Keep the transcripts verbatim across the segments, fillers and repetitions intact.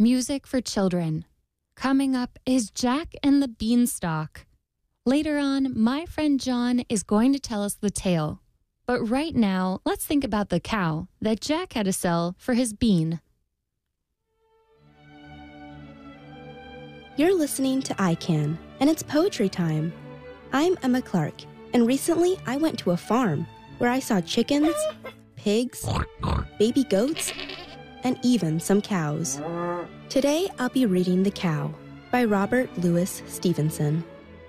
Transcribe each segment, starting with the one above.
music for children. Coming up is Jack and the Beanstalk. Later on, my friend John is going to tell us the tale. But right now, let's think about the cow that Jack had to sell for his bean. You're listening to I Can, and it's poetry time. I'm Emma Clark, and recently I went to a farm where I saw chickens, pigs, baby goats, and even some cows. Today I'll be reading The Cow by Robert Louis Stevenson.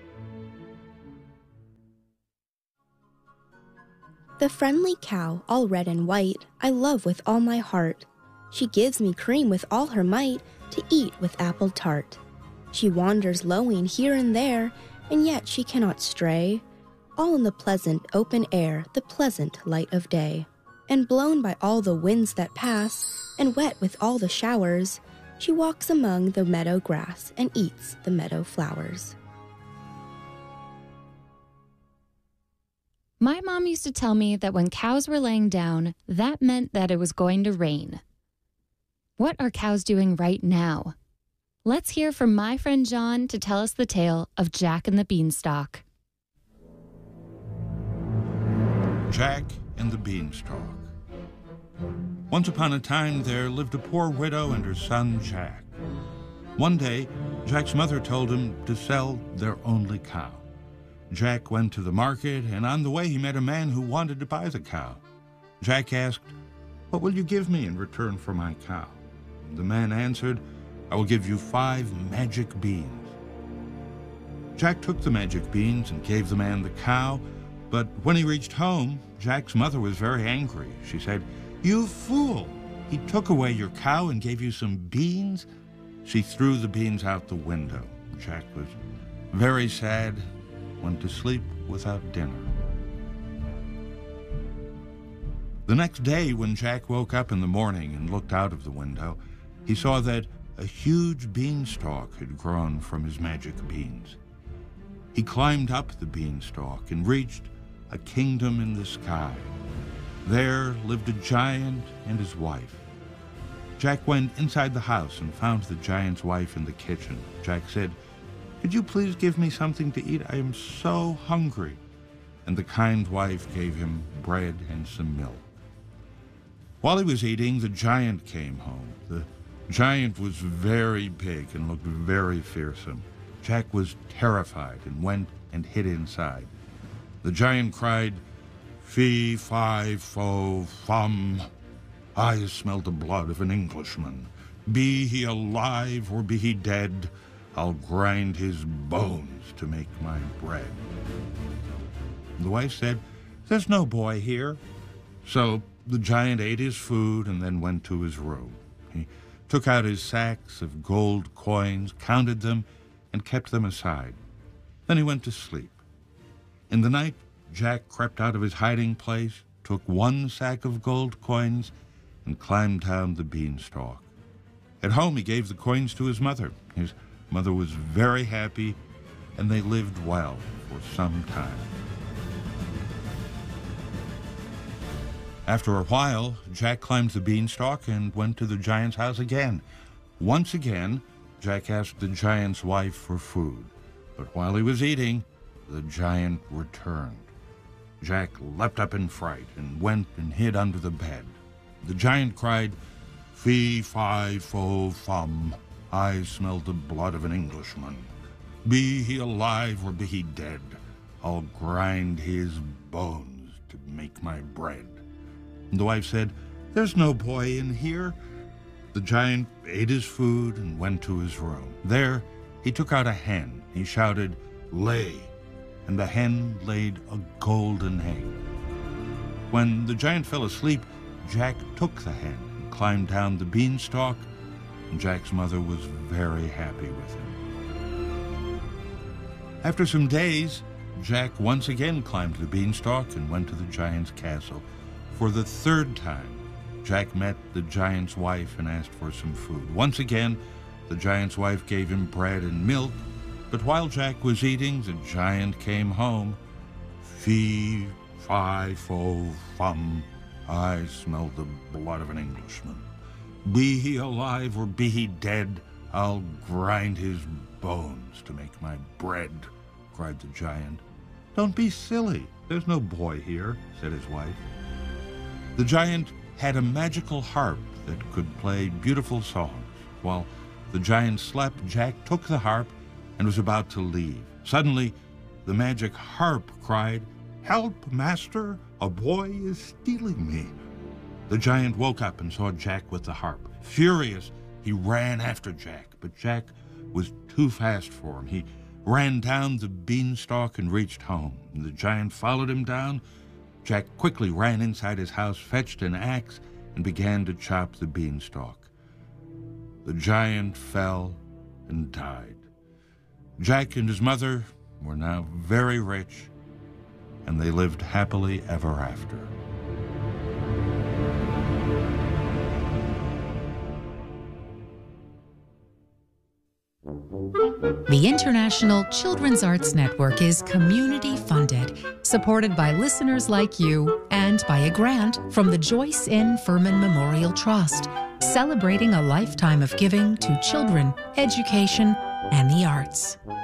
The friendly cow, all red and white, I love with all my heart. She gives me cream with all her might to eat with apple tart. She wanders lowing here and there, and yet she cannot stray, all in the pleasant open air, the pleasant light of day. And blown by all the winds that pass, and wet with all the showers, she walks among the meadow grass and eats the meadow flowers. My mom used to tell me that when cows were laying down, that meant that it was going to rain. What are cows doing right now? Let's hear from my friend John to tell us the tale of Jack and the Beanstalk. Jack and the Beanstalk. Once upon a time, there lived a poor widow and her son, Jack. One day, Jack's mother told him to sell their only cow. Jack went to the market, and on the way he met a man who wanted to buy the cow. Jack asked, "What will you give me in return for my cow?" The man answered, "I will give you five magic beans." Jack took the magic beans and gave the man the cow, but when he reached home, Jack's mother was very angry. She said, "You fool! He took away your cow and gave you some beans?" She threw the beans out the window. Jack was very sad, went to sleep without dinner. The next day, when Jack woke up in the morning and looked out of the window, he saw that a huge beanstalk had grown from his magic beans. He climbed up the beanstalk and reached a kingdom in the sky. There lived a giant and his wife. Jack went inside the house and found the giant's wife in the kitchen. Jack said, "Could you please give me something to eat? I am so hungry." And the kind wife gave him bread and some milk. While he was eating, the giant came home. The giant was very big and looked very fearsome. Jack was terrified and went and hid inside. The giant cried, "Fee, fi, fo, fum. I smell the blood of an Englishman. Be he alive or be he dead, I'll grind his bones to make my bread." The wife said, "There's no boy here." So the giant ate his food and then went to his room. He took out his sacks of gold coins, counted them, and kept them aside. Then he went to sleep. In the night, Jack crept out of his hiding place, took one sack of gold coins, and climbed down the beanstalk. At home, he gave the coins to his mother. His mother was very happy, and they lived well for some time. After a while, Jack climbed the beanstalk and went to the giant's house again. Once again, Jack asked the giant's wife for food. But while he was eating, the giant returned. Jack leapt up in fright and went and hid under the bed. The giant cried, "Fee, fi, fo, fum. I smell the blood of an Englishman. Be he alive or be he dead, I'll grind his bones to make my bread." And the wife said, "There's no boy in here." The giant ate his food and went to his room. There, he took out a hen. He shouted, "Lay," and the hen laid a golden egg. When the giant fell asleep, Jack took the hen and climbed down the beanstalk, and Jack's mother was very happy with him. After some days, Jack once again climbed the beanstalk and went to the giant's castle. For the third time, Jack met the giant's wife and asked for some food. Once again, the giant's wife gave him bread and milk, but while Jack was eating, the giant came home. "Fee, fi, fo, fum. I smell the blood of an Englishman. Be he alive or be he dead, I'll grind his bones to make my bread, cried the giant. Don't be silly. There's no boy here, said his wife. The giant had a magical harp that could play beautiful songs. While the giant slept, Jack took the harp and was about to leave. Suddenly, the magic harp cried, "Help, master! A boy is stealing me." The giant woke up and saw Jack with the harp. Furious, he ran after Jack, but Jack was too fast for him. He ran down the beanstalk and reached home. The giant followed him down. Jack quickly ran inside his house, fetched an axe, and began to chop the beanstalk. The giant fell and died. Jack and his mother were now very rich, and they lived happily ever after. The International Children's Arts Network is community funded, supported by listeners like you, and by a grant from the Joyce N. Furman Memorial Trust, celebrating a lifetime of giving to children, education, and the arts.